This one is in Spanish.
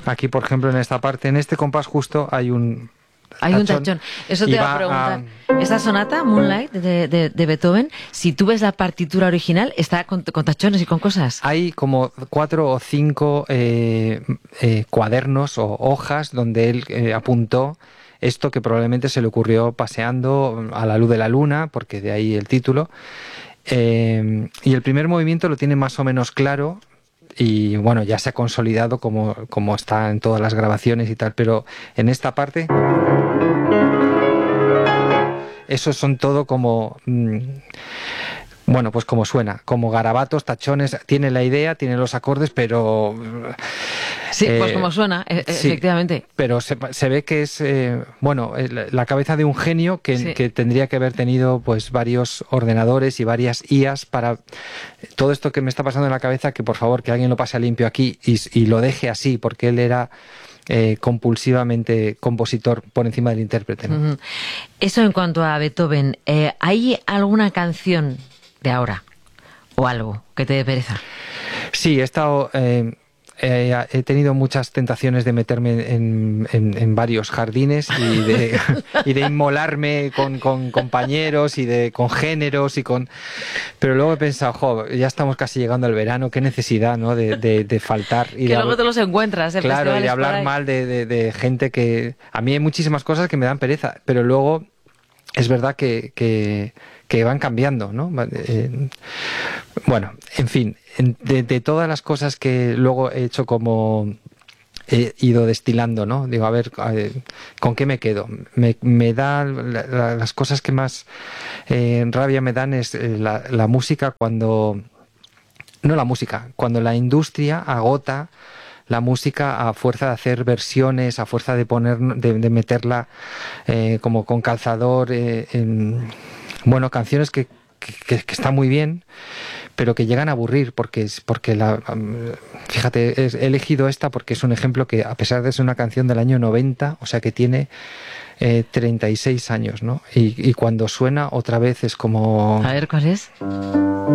Aquí, por ejemplo, en esta parte, en este compás justo, hay un tachón. Eso te iba a preguntar. Esta sonata, Moonlight, de Beethoven, si tú ves la partitura original, está con tachones y con cosas. Hay como 4 o 5 cuadernos o hojas donde él apuntó esto que probablemente se le ocurrió paseando a la luz de la luna, porque de ahí el título. Y el primer movimiento lo tiene más o menos claro. Y bueno, ya se ha consolidado como está en todas las grabaciones y tal, pero en esta parte, esos son todo como, bueno, pues como suena, como garabatos, tachones, tiene la idea, tiene los acordes, pero... Sí, pues como suena, sí, efectivamente. Pero se ve que es, bueno, la cabeza de un genio que tendría que haber tenido pues varios ordenadores y varias IAs para todo esto que me está pasando en la cabeza, que por favor que alguien lo pase a limpio aquí y lo deje así, porque él era compulsivamente compositor por encima del intérprete, ¿no? Uh-huh. Eso en cuanto a Beethoven, ¿hay alguna canción de ahora o algo que te dé pereza? Sí, he estado... he tenido muchas tentaciones de meterme en varios jardines y de inmolarme con compañeros y con géneros pero luego he pensado, ya estamos casi llegando al verano, qué necesidad, ¿no? de faltar y que luego te los encuentras, claro, y de hablar mal de gente que a mí hay muchísimas cosas que me dan pereza, pero luego es verdad que van cambiando, ¿no? Bueno, en fin, de todas las cosas que luego he hecho como he ido destilando, ¿no? Digo, a ver, ¿con qué me quedo? Me da las cosas que más rabia me dan es la música cuando... No la música, cuando la industria agota la música a fuerza de hacer versiones, a fuerza de meterla como con calzador bueno, canciones que están muy bien, pero que llegan a aburrir porque fíjate, he elegido esta porque es un ejemplo que, a pesar de ser una canción del año 90, o sea que tiene 36 años, ¿no? Y cuando suena otra vez es como... A ver, ¿cuál es?